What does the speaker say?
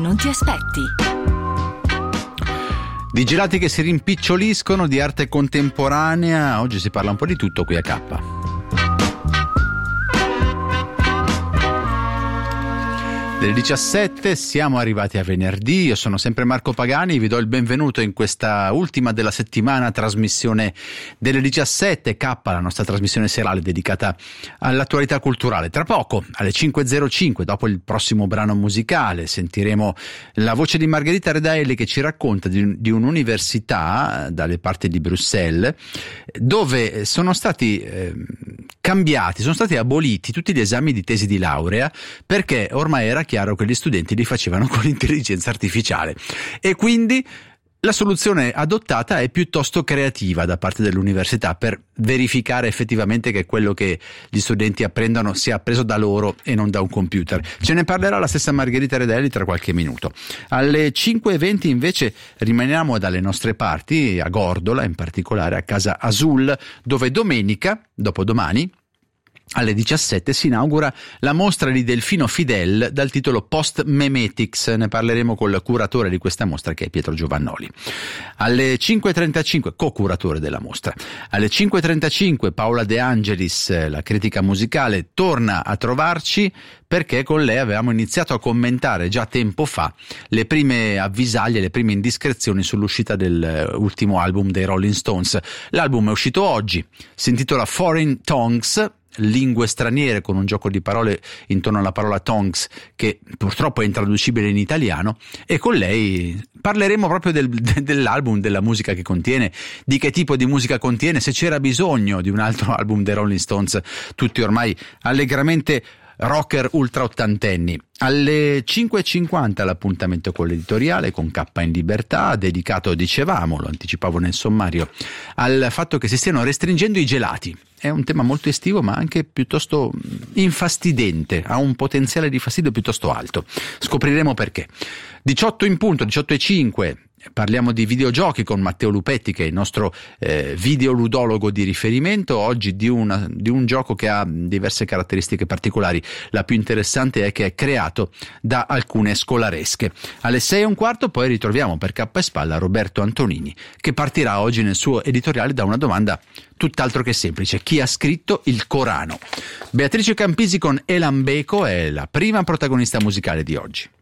non ti aspetti. Di gelati che si rimpiccioliscono, di arte contemporanea, oggi si parla un po' di tutto qui a K. Delle 17 siamo arrivati a venerdì, io sono sempre Marco Pagani, vi do il benvenuto in questa ultima della settimana trasmissione delle 17 K, la nostra trasmissione serale dedicata all'attualità culturale. Tra poco alle 5.05, dopo il prossimo brano musicale, sentiremo la voce di Margherita Redaelli che ci racconta di un'università dalle parti di Bruxelles dove sono stati cambiati, sono stati aboliti tutti gli esami di tesi di laurea perché ormai era chiaro che gli studenti li facevano con l'intelligenza artificiale e quindi la soluzione adottata è piuttosto creativa da parte dell'università per verificare effettivamente che quello che gli studenti apprendono sia appreso da loro e non da un computer. Ce ne parlerà la stessa Margherita Redaelli tra qualche minuto. Alle 5.20 invece rimaniamo dalle nostre parti, a Gordola, in particolare a Casa Azul, dove domenica, dopodomani, alle 17 si inaugura la mostra di Delfino Fidel dal titolo Post Memetics, ne parleremo col curatore di questa mostra che è Pietro Giovannoli. Alle 5.35, co-curatore della mostra, alle 5.35 Paola De Angelis, la critica musicale, torna a trovarci perché con lei avevamo iniziato a commentare già tempo fa le prime avvisaglie, le prime indiscrezioni sull'uscita dell'ultimo album dei Rolling Stones. L'album è uscito oggi, si intitola Foreign Tongues, lingue straniere, con un gioco di parole intorno alla parola tongues che purtroppo è intraducibile in italiano, e con lei parleremo proprio dell'album, della musica che contiene, di che tipo di musica contiene, se c'era bisogno di un altro album dei Rolling Stones, tutti ormai allegramente rocker ultra ottantenni. Alle 5.50 l'appuntamento con l'editoriale, con K in Libertà, dedicato, dicevamo, lo anticipavo nel sommario, al fatto che si stiano restringendo i gelati. È un tema molto estivo ma anche piuttosto infastidente, ha un potenziale di fastidio piuttosto alto. Scopriremo perché. 18 in punto, 18.05. Parliamo di videogiochi con Matteo Lupetti, che è il nostro videoludologo di riferimento, oggi di un gioco che ha diverse caratteristiche particolari. La più interessante è che è creato da alcune scolaresche. Alle 6.15 poi ritroviamo per K e Spalla Roberto Antonini, che partirà oggi nel suo editoriale da una domanda tutt'altro che semplice: chi ha scritto il Corano? Beatrice Campisi con Elan Beko è la prima protagonista musicale di oggi.